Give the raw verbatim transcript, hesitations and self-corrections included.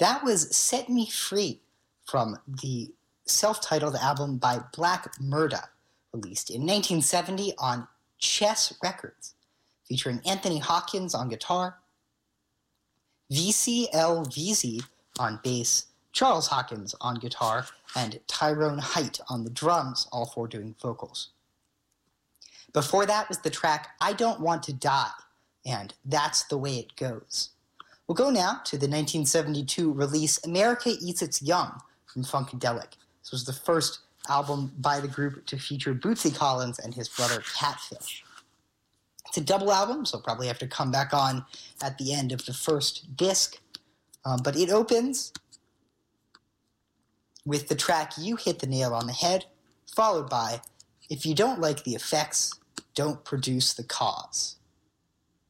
That was Set Me Free from the self-titled album by Black Murda, released in nineteen seventy on Chess Records, featuring Anthony Hawkins on guitar, V C L V Z on bass, Charles Hawkins on guitar, and Tyrone Height on the drums, all four doing vocals. Before that was the track I Don't Want to Die, and That's the Way It Goes. We'll go now to the nineteen seventy-two release America Eats Its Young from Funkadelic. This was the first album by the group to feature Bootsy Collins and his brother Catfish. It's a double album, so I'll probably have to come back on at the end of the first disc. Um, but it opens with the track You Hit the Nail on the Head, followed by If You Don't Like the Effects, Don't Produce the Cause.